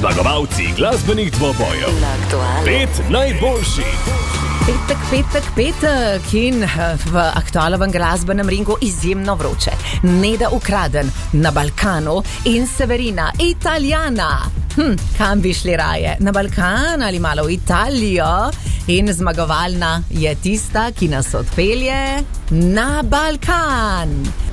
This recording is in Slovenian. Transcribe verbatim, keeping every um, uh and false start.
Zmagovalci glasbenih dvobojev. Pet najboljših. Petek, petek, petek in v aktualnem glasbenem ringu izjemno vroče. Neda Ukraden na Balkanu in Severina Italijana. Hm, kam bi šli raje? Na Balkan ali malo v Italijo? In zmagovalna je tista, ki nas odpelje na Balkan.